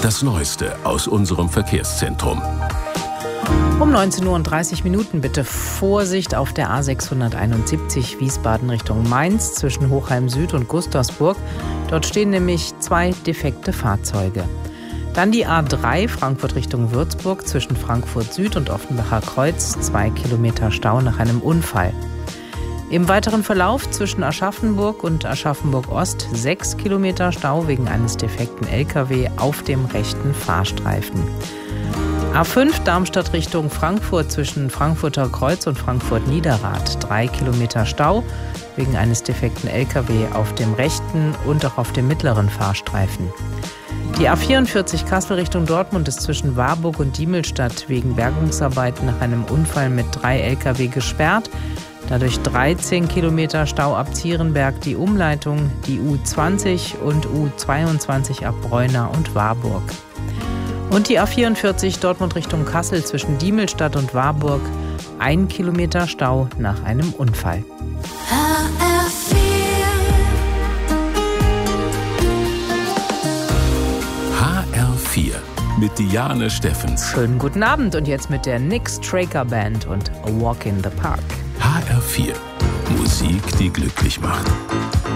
Das Neueste aus unserem Verkehrszentrum. Um 19:30 Uhr bitte Vorsicht auf der A671 Wiesbaden Richtung Mainz zwischen Hochheim Süd und Gustavsburg. Dort stehen nämlich 2 defekte Fahrzeuge. Dann die A3 Frankfurt Richtung Würzburg zwischen Frankfurt Süd und Offenbacher Kreuz, 2 Kilometer Stau nach einem Unfall. Im weiteren Verlauf zwischen Aschaffenburg und Aschaffenburg Ost 6 Kilometer Stau wegen eines defekten LKW auf dem rechten Fahrstreifen. A5 Darmstadt Richtung Frankfurt zwischen Frankfurter Kreuz und Frankfurt Niederrad, 3 Kilometer Stau wegen eines defekten LKW auf dem rechten und auch auf dem mittleren Fahrstreifen. Die A44 Kassel Richtung Dortmund ist zwischen Warburg und Diemelstadt wegen Bergungsarbeiten nach einem Unfall mit 3 LKW gesperrt. Dadurch 13 Kilometer Stau ab Zierenberg, die Umleitung, die U20 und U22 ab Breuna und Warburg. Und die A44 Dortmund Richtung Kassel zwischen Diemelstadt und Warburg, 1 Kilometer Stau nach einem Unfall. HR4 mit Diane Steffens. Schönen guten Abend und jetzt mit der Nick Straker Band und A Walk in the Park. HR4, Musik, die glücklich macht.